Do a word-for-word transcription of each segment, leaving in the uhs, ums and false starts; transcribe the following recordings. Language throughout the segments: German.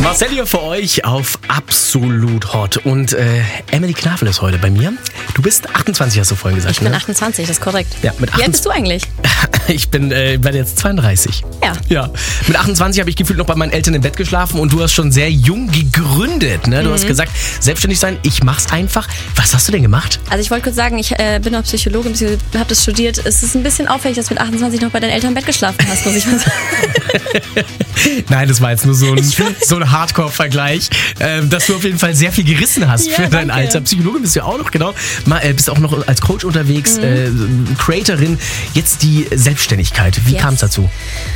Marcel hier für euch auf Absolut Hot. Und äh, Emily Knafel ist heute bei mir. Du bist achtundzwanzig, hast du vorhin gesagt. Ich bin ne? achtundzwanzig, das ist korrekt. Ja, mit Wie alt bist du eigentlich? Ich bin äh, werde jetzt zweiunddreißig. Ja. Ja. Mit achtundzwanzig habe ich gefühlt noch bei meinen Eltern im Bett geschlafen und du hast schon sehr jung gegründet. Ne? Du mhm. hast gesagt, selbstständig sein, ich mach's einfach. Was hast du denn gemacht? Also ich wollte kurz sagen, ich äh, bin auch Psychologin, habe das studiert. Es ist ein bisschen auffällig, dass du mit achtundzwanzig noch bei deinen Eltern im Bett geschlafen hast, muss ich mal sagen. Nein, das war jetzt nur so ein, so ein Hardcore-Vergleich, äh, dass du auf jeden Fall sehr viel gerissen hast ja, für dein danke. Alter. Psychologin bist du ja auch noch, genau. Mal, äh, bist auch noch als Coach unterwegs, mhm. äh, Creatorin. Jetzt die Selbstständigkeit. Wie yes. kam es dazu?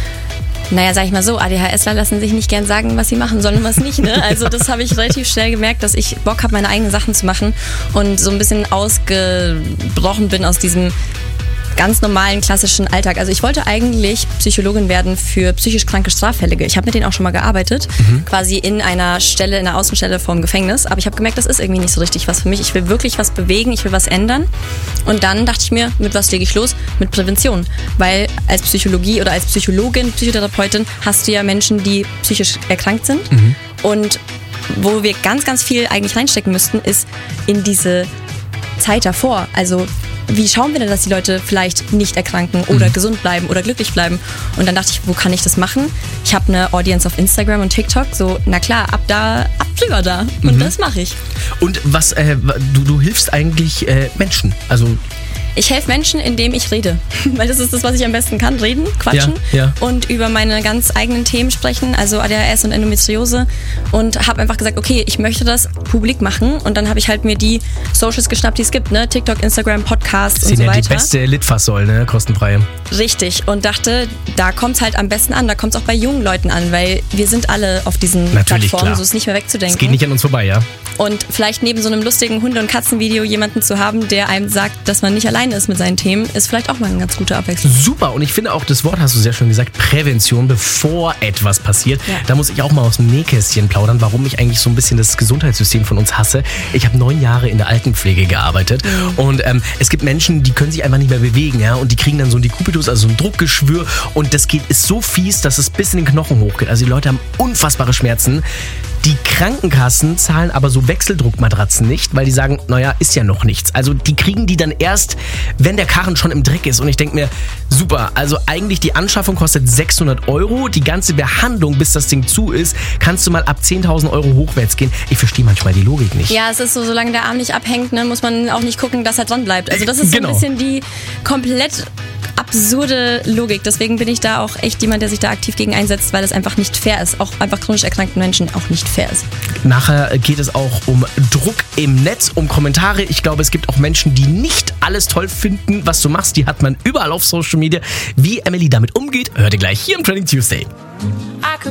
Naja, sag ich mal so, ADHSler lassen sich nicht gern sagen, was sie machen sollen und was nicht. Ne? Also das habe ich relativ schnell gemerkt, dass ich Bock habe, meine eigenen Sachen zu machen und so ein bisschen ausgebrochen bin aus diesem ganz normalen, klassischen Alltag. Also ich wollte eigentlich Psychologin werden für psychisch kranke Straffällige. Ich habe mit denen auch schon mal gearbeitet, mhm. quasi in einer Stelle, in einer Außenstelle vom Gefängnis. Aber ich habe gemerkt, das ist irgendwie nicht so richtig was für mich. Ich will wirklich was bewegen, ich will was ändern. Und dann dachte ich mir, mit was lege ich los? Mit Prävention. Weil als Psychologie oder als Psychologin, Psychotherapeutin hast du ja Menschen, die psychisch erkrankt sind. Mhm. Und wo wir ganz, ganz viel eigentlich reinstecken müssten, ist in diese Zeit davor. Also wie schauen wir denn, dass die Leute vielleicht nicht erkranken oder mhm. gesund bleiben oder glücklich bleiben? Und dann dachte ich, wo kann ich das machen? Ich habe eine Audience auf Instagram und TikTok. So, na klar, ab da, ab drüber da. Und mhm. das mache ich. Und was, äh, du, du hilfst eigentlich äh, Menschen? Also ich helfe Menschen, indem ich rede. Weil das ist das, was ich am besten kann. Reden, quatschen ja, ja. und über meine ganz eigenen Themen sprechen, also A D H S und Endometriose. Und habe einfach gesagt, okay, ich möchte das publik machen. Und dann habe ich halt mir die Socials geschnappt, die es gibt. Ne? TikTok, Instagram, Podcasts und so ja weiter. Die beste Litfaßsäule, ne? Kostenfreie. Richtig. Und dachte, da kommt es halt am besten an. Da kommt es auch bei jungen Leuten an, weil wir sind alle auf diesen Natürlich, Plattformen. klar. So ist nicht mehr wegzudenken. Es geht nicht an uns vorbei, ja? Und vielleicht neben so einem lustigen Hunde- und Katzenvideo jemanden zu haben, der einem sagt, dass man nicht alleine ist mit seinen Themen, ist vielleicht auch mal eine ganz gute Abwechslung. Super, und ich finde auch, das Wort hast du sehr schön gesagt, Prävention, bevor etwas passiert. Ja. Da muss ich auch mal aus dem Nähkästchen plaudern, warum ich eigentlich so ein bisschen das Gesundheitssystem von uns hasse. Ich habe neun Jahre in der Altenpflege gearbeitet mhm. und ähm, es gibt Menschen, die können sich einfach nicht mehr bewegen, ja, und die kriegen dann so ein Dekubitus, also so ein Druckgeschwür, und das geht, ist so fies, dass es bis in den Knochen hochgeht. Also die Leute haben unfassbare Schmerzen. Die Krankenkassen zahlen aber so Wechseldruckmatratzen nicht, weil die sagen, naja, ist ja noch nichts. Also die kriegen die dann erst, wenn der Karren schon im Dreck ist. Und ich denke mir, super, also eigentlich die Anschaffung kostet sechshundert Euro. Die ganze Behandlung, bis das Ding zu ist, kannst du mal ab zehntausend Euro hochwärts gehen. Ich verstehe manchmal die Logik nicht. Ja, es ist so, solange der Arm nicht abhängt, ne, muss man auch nicht gucken, dass er dran bleibt. Also das ist genau. so ein bisschen die komplett absurde Logik. Deswegen bin ich da auch echt jemand, der sich da aktiv gegen einsetzt, weil das einfach nicht fair ist. Auch einfach chronisch erkrankten Menschen auch nicht fair ist. Nachher geht es auch um Druck im Netz, um Kommentare. Ich glaube, es gibt auch Menschen, die nicht alles toll finden, was du machst. Die hat man überall auf Social Media. Wie Emily damit umgeht, hört ihr gleich hier im Trending Tuesday.